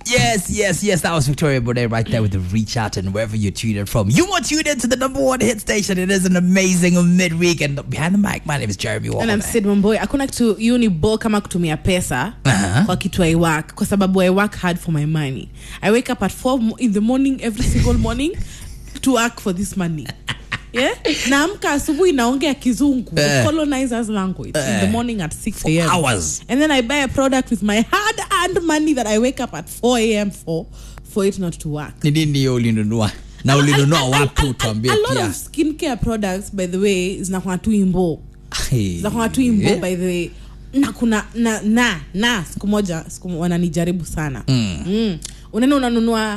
Yes. That was Victoria Bonet right there with the reach out, and wherever you tuned in from. You are tuned in to the number one hit station. It is an amazing midweek, and behind the mic, my name is Jeremy Walker. And I'm Sid Wamboy. Hakuna kitu uni bo kama kutumia pesa kwa kitu I work, kwa sababu I work hard for my money. I wake up at 4 in the morning every single morning to work for this money. Yeah? Naamka asubuhi naongea kizungu, the colonizers language, in the morning at 6 a.m. hours. And then I buy a product with my hard-earned money that I wake up at 4 a.m. for it not to work. Ni nini ulinunua? Na ulinunua wapi utuambie pia? A lot of skincare products, by the way, zinakuwa tu imbo. Zinakuwa tu imbo, by the way. Na kuna siku moja wananijaribu sana. Unanunua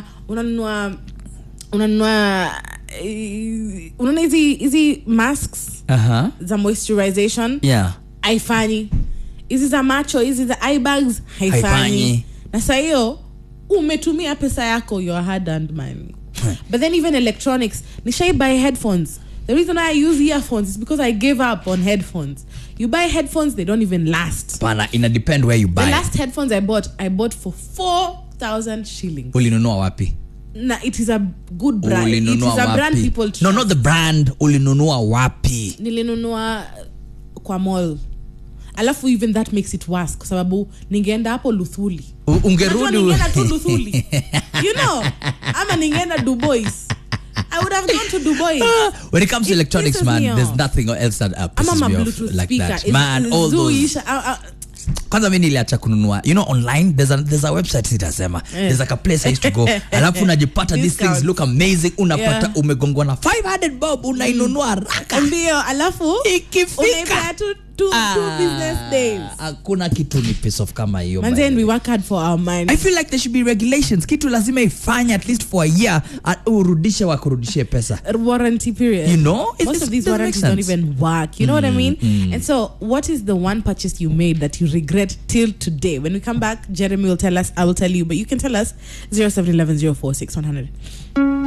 hizi masks za moisturization. Yeah. Haifanyi. Hizi za macho, hizi za eye bags haifanyi. Na sasa hiyo umetumia pesa yako, your hard-earned money. But then even electronics, nishai buy headphones. The reason I use earphones is because I gave up on headphones. You buy headphones, they don't even last. Pana, ina depend where you buy. The last headphones I bought for 4,000 shillings. Ulinunua wapi? Nah, it is a good brand. Ulinunua it is a wapi? brand people trust. No, not the brand. Ulinunua wapi? Nilinunua kwa mall. Alafu even that makes it worse kwa sababu ningeenda hapo Luthuli. Ungerudi. Ningeenda tu Luthuli. You know, ama ningeenda Dubois. I would have gone to Dubai. When it comes to electronics, man, there's nothing else that pisses me off like that. Man, all those. Kwanza mimi niliacha kununua. You know, online there's a website sitasema. There's like a place I used to go. Alafu unajipata these things look amazing. Unapata umegongwa na 500 bob unainunua haraka. Ndio, alafu ikifika two business days. Hakuna kitu ni piece of kama hiyo. And then we work hard for our mind. I feel like there should be regulations. Kitu lazima ifanye at least for a year urudishe wakurudishie pesa. Warranty period. You know? Most of these warranties don't even work. You know what I mean? And so, what is the one purchase you made that you regret till today? When we come back, Jeremy will tell us, I will tell you, but you can tell us 0711046100.